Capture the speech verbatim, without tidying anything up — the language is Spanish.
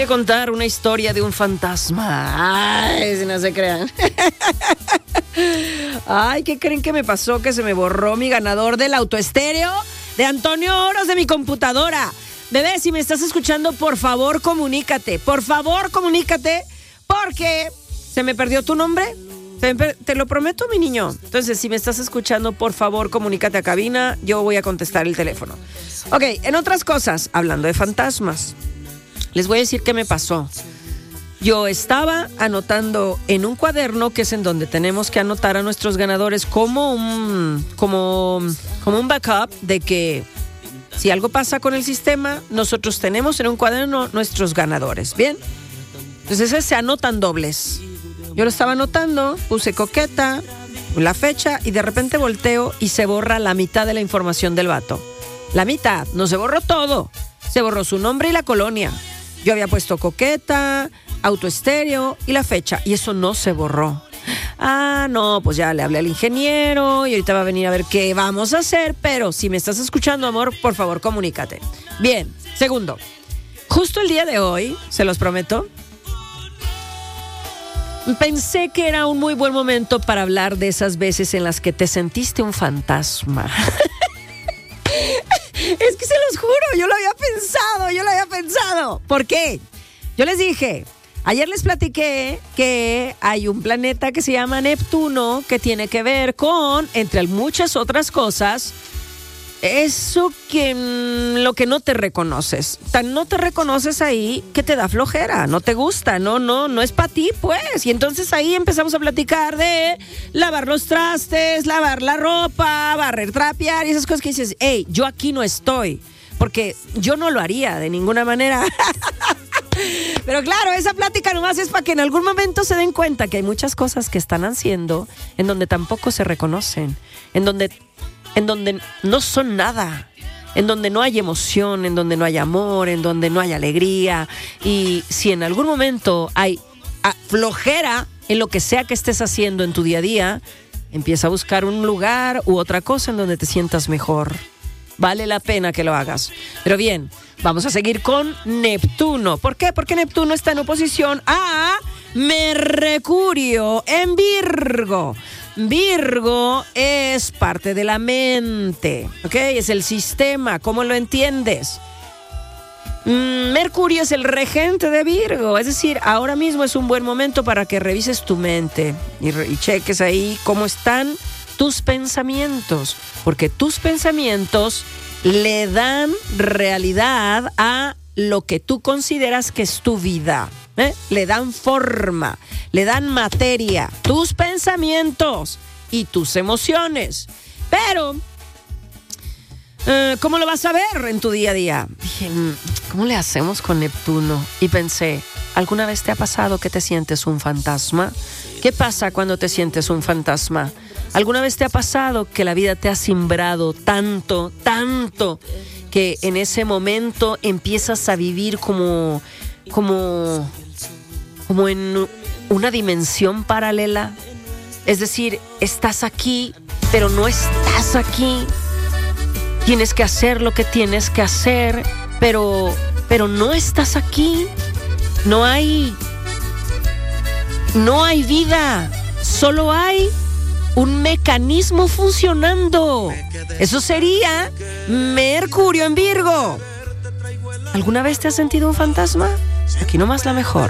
voy a contar una historia de un fantasma. Ay, si no se crean. Ay, ¿qué creen que me pasó? Que se me borró mi ganador del autoestéreo de Antonio Oros de mi computadora. Bebé, si me estás escuchando, por favor, comunícate. Por favor, comunícate, porque se me perdió tu nombre. Te lo prometo, mi niño. Entonces, si me estás escuchando, por favor, comunícate a cabina. Yo voy a contestar el teléfono. Ok, en otras cosas, hablando de fantasmas, les voy a decir qué me pasó. Yo estaba anotando en un cuaderno, que es en donde tenemos que anotar a nuestros ganadores como un, como, como un backup de que si algo pasa con el sistema, nosotros tenemos en un cuaderno nuestros ganadores. ¿Bien? Entonces se anotan dobles. Yo lo estaba anotando, puse coqueta, la fecha, y de repente volteo y se borra la mitad de la información del vato. La mitad, no se borró todo. Se borró su nombre y la colonia. Yo había puesto coqueta, autoestéreo y la fecha, y eso no se borró. Ah, no, pues ya le hablé al ingeniero y ahorita va a venir a ver qué vamos a hacer, pero si me estás escuchando, amor, por favor, comunícate. Bien, segundo, justo el día de hoy, se los prometo, pensé que era un muy buen momento para hablar de esas veces en las que te sentiste un fantasma. Es que se los juro, yo lo había pensado, yo lo había pensado. ¿Por qué? Yo les dije, ayer les platiqué que hay un planeta que se llama Neptuno, que tiene que ver con, entre muchas otras cosas, eso que mmm, lo que no te reconoces. Tan no te reconoces ahí que te da flojera, no te gusta, no, no, no es para ti, pues. Y entonces ahí empezamos a platicar de lavar los trastes, lavar la ropa, barrer, trapear y esas cosas que dices, hey, yo aquí no estoy, porque yo no lo haría de ninguna manera. Pero claro, esa plática nomás es para que en algún momento se den cuenta que hay muchas cosas que están haciendo en donde tampoco se reconocen, en donde en donde no son nada, en donde no hay emoción, en donde no hay amor, en donde no hay alegría. Y si en algún momento hay flojera en lo que sea que estés haciendo en tu día a día, empieza a buscar un lugar u otra cosa en donde te sientas mejor. Vale la pena que lo hagas. Pero bien, vamos a seguir con Neptuno. ¿Por qué? Porque Neptuno está en oposición a Mercurio en Virgo. Virgo es parte de la mente, ¿ok? Es el sistema, ¿cómo lo entiendes? Mm, Mercurio es el regente de Virgo, es decir, ahora mismo es un buen momento para que revises tu mente y, re- y cheques ahí cómo están tus pensamientos, porque tus pensamientos le dan realidad a lo que tú consideras que es tu vida. ¿Eh? Le dan forma, le dan materia, tus pensamientos y tus emociones. Pero, eh, ¿cómo lo vas a ver en tu día a día? Dije, ¿cómo le hacemos con Neptuno? Y pensé, ¿alguna vez te ha pasado que te sientes un fantasma? ¿Qué pasa cuando te sientes un fantasma? ¿Alguna vez te ha pasado que la vida te ha simbrado tanto, tanto, que en ese momento empiezas a vivir como... como como en una dimensión paralela? Es decir, estás aquí, pero no estás aquí. Tienes que hacer lo que tienes que hacer, pero, pero no estás aquí. No hay, no hay vida, solo hay un mecanismo funcionando. Eso sería Mercurio en Virgo. ¿Alguna vez te has sentido un fantasma? Aquí nomás la mejor.